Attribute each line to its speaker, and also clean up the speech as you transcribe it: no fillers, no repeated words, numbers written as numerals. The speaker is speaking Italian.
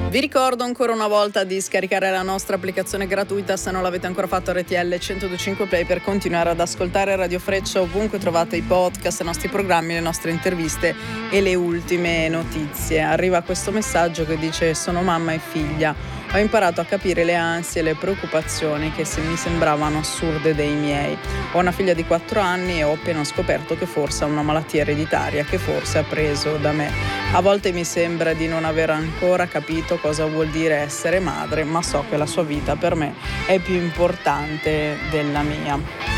Speaker 1: Vi ricordo ancora una volta di scaricare la nostra applicazione gratuita se non l'avete ancora fatto, RTL 102.5 Play, per continuare ad ascoltare Radio Freccia ovunque trovate i podcast, i nostri programmi, le nostre interviste e le ultime notizie. Arriva questo messaggio che dice: sono mamma e figlia, ho imparato a capire le ansie e le preoccupazioni che mi sembravano assurde dei miei. Ho una figlia di 4 anni e ho appena scoperto che forse ha una malattia ereditaria che forse ha preso da me. A volte mi sembra di non aver ancora capito cosa vuol dire essere madre, ma so che la sua vita per me è più importante della mia.